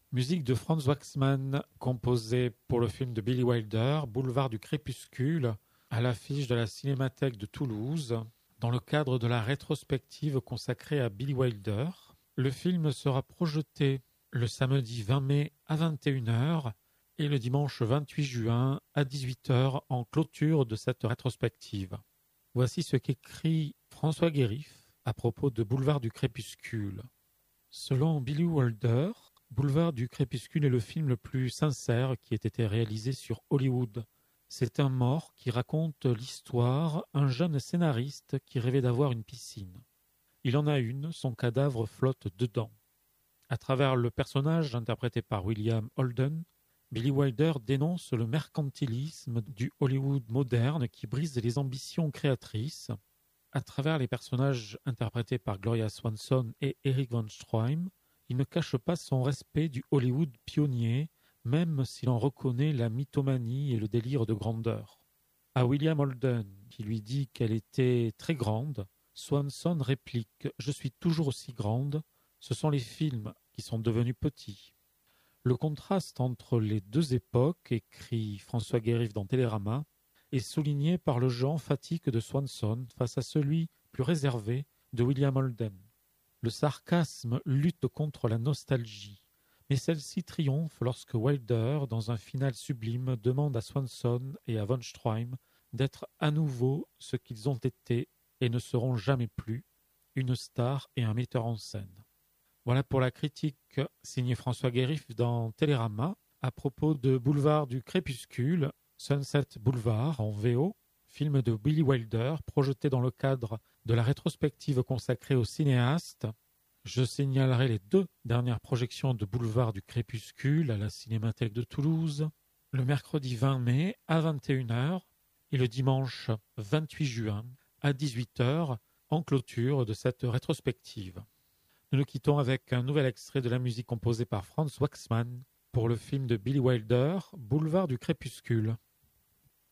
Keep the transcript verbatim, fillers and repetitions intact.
Musique de Franz Waxman, composée pour le film de Billy Wilder, Boulevard du Crépuscule, à l'affiche de la Cinémathèque de Toulouse, dans le cadre de la rétrospective consacrée à Billy Wilder. Le film sera projeté le samedi vingt mai à vingt et une heures et le dimanche vingt-huit juin à dix-huit heures en clôture de cette rétrospective. Voici ce qu'écrit François Guérif à propos de Boulevard du Crépuscule. Selon Billy Wilder, Boulevard du Crépuscule est le film le plus sincère qui ait été réalisé sur Hollywood. C'est un mort qui raconte l'histoire, un jeune scénariste qui rêvait d'avoir une piscine. Il en a une, son cadavre flotte dedans. À travers le personnage interprété par William Holden, Billy Wilder dénonce le mercantilisme du Hollywood moderne qui brise les ambitions créatrices. À travers les personnages interprétés par Gloria Swanson et Eric von Stroheim, il ne cache pas son respect du Hollywood pionnier, même s'il en reconnaît la mythomanie et le délire de grandeur. À William Holden, qui lui dit qu'elle était très grande, Swanson réplique « Je suis toujours aussi grande, ce sont les films qui sont devenus petits ». Le contraste entre les deux époques, écrit François Guérif dans Télérama, est souligné par le jeu emphatique de Swanson face à celui plus réservé de William Holden. Le sarcasme lutte contre la nostalgie, mais celle-ci triomphe lorsque Wilder, dans un final sublime, demande à Swanson et à von Stroheim d'être à nouveau ce qu'ils ont été et ne seront jamais plus, une star et un metteur en scène. Voilà pour la critique signée François Guérif dans Télérama à propos de Boulevard du Crépuscule, Sunset Boulevard en V O, film de Billy Wilder projeté dans le cadre de la rétrospective consacrée au cinéaste. Je signalerai les deux dernières projections de Boulevard du Crépuscule à la Cinémathèque de Toulouse, le mercredi vingt mai à vingt et une heures et le dimanche vingt-huit juin à dix-huit heures en clôture de cette rétrospective. Nous nous quittons avec un nouvel extrait de la musique composée par Franz Waxman pour le film de Billy Wilder, Boulevard du Crépuscule.